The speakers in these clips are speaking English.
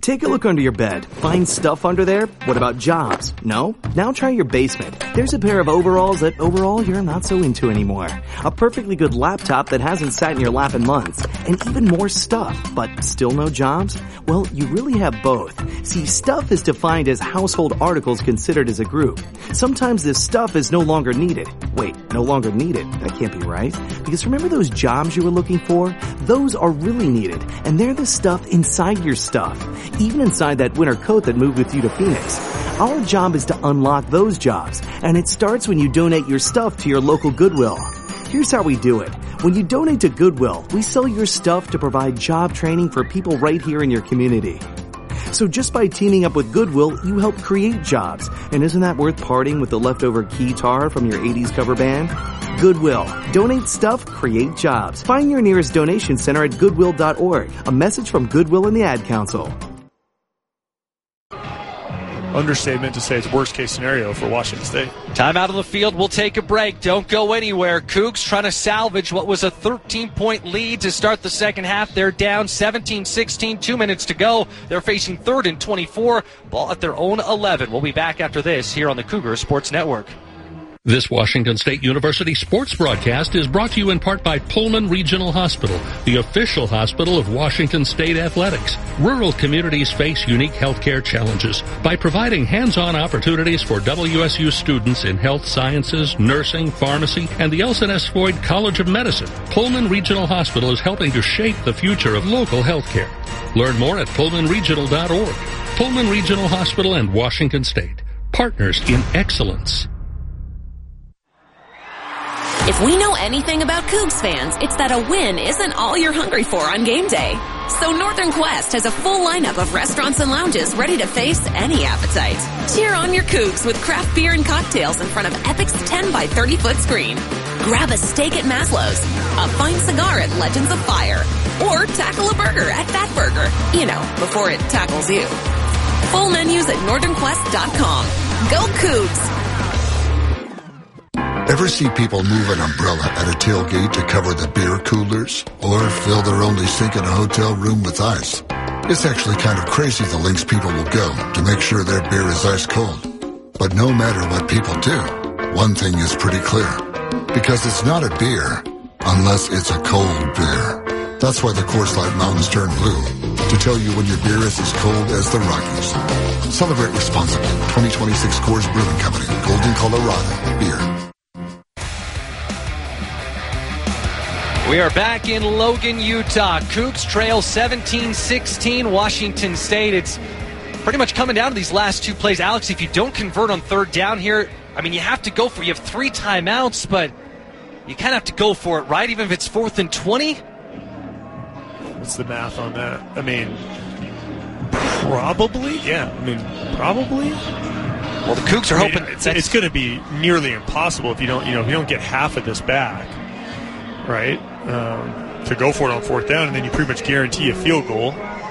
Take a look under your bed. Find stuff under there? What about jobs? No? Now try your basement. There's a pair of overalls that overall you're not so into anymore. A perfectly good laptop that hasn't sat in your lap in months. And even more stuff, but still no jobs? Well, you really have both. See, stuff is defined as household articles considered as a group. Sometimes this stuff is no longer needed. Wait, no longer needed? That can't be right. Because remember those jobs you were looking for? Those are really needed, and they're the stuff inside your stuff. Even inside that winter coat that moved with you to Phoenix. Our job is to unlock those jobs, and it starts when you donate your stuff to your local Goodwill. Here's how we do it. When you donate to Goodwill, we sell your stuff to provide job training for people right here in your community. So just by teaming up with Goodwill, you help create jobs. And isn't that worth parting with the leftover guitar from your 80s cover band? Goodwill. Donate stuff, create jobs. Find your nearest donation center at goodwill.org. A message from Goodwill and the Ad Council. Understatement to say it's worst case scenario for Washington State. Time out on the field. We'll take a break. Don't go anywhere. Cougs trying to salvage what was a 13-point lead to start the second half. They're down 17-16, 2 minutes to go. They're facing 3rd and 24. Ball at their own 11. We'll be back after this here on the Cougar Sports Network. This Washington State University sports broadcast is brought to you in part by Pullman Regional Hospital, the official hospital of Washington State Athletics. Rural communities face unique healthcare challenges. By providing hands-on opportunities for WSU students in health sciences, nursing, pharmacy, and the Elson S. Floyd College of Medicine, Pullman Regional Hospital is helping to shape the future of local healthcare. Learn more at pullmanregional.org. Pullman Regional Hospital and Washington State. Partners in excellence. If we know anything about Cougs fans, it's that a win isn't all you're hungry for on game day. So Northern Quest has a full lineup of restaurants and lounges ready to face any appetite. Cheer on your Cougs with craft beer and cocktails in front of Epic's 10 by 30-foot screen. Grab a steak at Maslow's, a fine cigar at Legends of Fire, or tackle a burger at Fat Burger, before it tackles you. Full menus at northernquest.com. Go Cougs! Ever see people move an umbrella at a tailgate to cover the beer coolers? Or fill their only sink in a hotel room with ice? It's actually kind of crazy the lengths people will go to make sure their beer is ice cold. But no matter what people do, one thing is pretty clear. Because it's not a beer unless it's a cold beer. That's why the Coors Light Mountains turn blue, to tell you when your beer is as cold as the Rockies. Celebrate responsibly. 2026 Coors Brewing Company, Golden, Colorado. Beer. We are back in Logan, Utah. Cougs trail 17-16 Washington State. It's pretty much coming down to these last two plays. Alex, if you don't convert on third down here, you have to go for it. You have 3 timeouts, but you kind of have to go for it, right? Even if it's 4th and 20? What's the math on that? Probably. Yeah, probably. Well, the Cougs are hoping it's going to be nearly impossible if you don't get half of this back, right? To go for it on 4th down, and then you pretty much guarantee a field goal.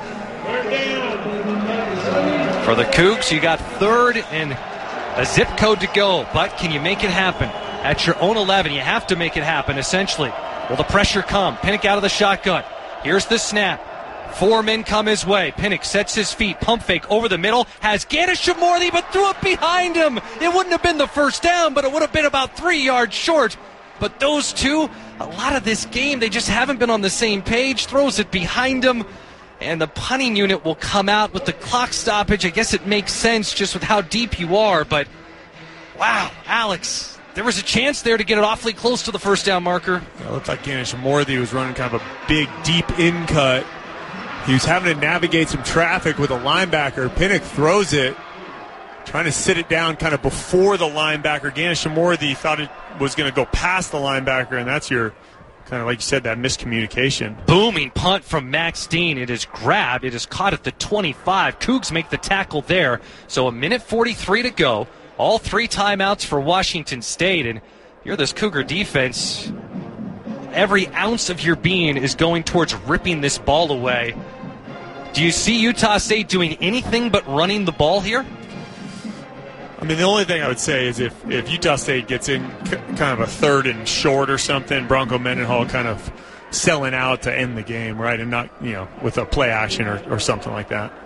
For the Cougs, you got 3rd and a zip code to go, but can you make it happen? At your own 11, you have to make it happen, essentially. Will the pressure come? Pinnock out of the shotgun. Here's the snap. 4 men come his way. Pinnock sets his feet. Pump fake over the middle. Has Ganesha-Morley, but threw it behind him. It wouldn't have been the first down, but it would have been about 3 yards short. But those two, a lot of this game, they just haven't been on the same page. Throws it behind him, and the punting unit will come out with the clock stoppage. I guess it makes sense just with how deep you are, but wow, Alex, there was a chance there to get it awfully close to the first down marker. It looked like Ganesha-Morley was running kind of a big, deep in cut. He was having to navigate some traffic with a linebacker. Pinnock throws it, trying to sit it down kind of before the linebacker. Ganesha-Morley thought it was going to go past the linebacker, and that's your kind of, like you said, that miscommunication. Booming punt from Max Dean. It is grabbed. It is caught at the 25. Cougs make the tackle there. So 1:43 to go. All 3 timeouts for Washington State. And you're this Cougar defense. Every ounce of your being is going towards ripping this ball away. Do you see Utah State doing anything but running the ball here? The only thing I would say is if Utah State gets in kind of a 3rd and short or something, Bronco Mendenhall kind of selling out to end the game, right? And not, with a play action or something like that.